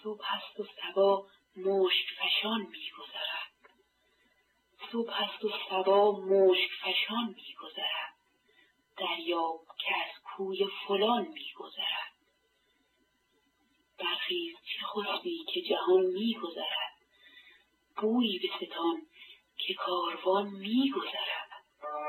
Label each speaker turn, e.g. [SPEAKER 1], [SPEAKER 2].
[SPEAKER 1] صبح است و صبا مشک فشان می‌گذرد. صبح است و صبا مشک فشان می‌گذرد. دریاب که از کوی فلان می‌گذرد. برخیز چه خسبی که جهان می‌گذرد. بویی بستان که کاروان می‌گذرد.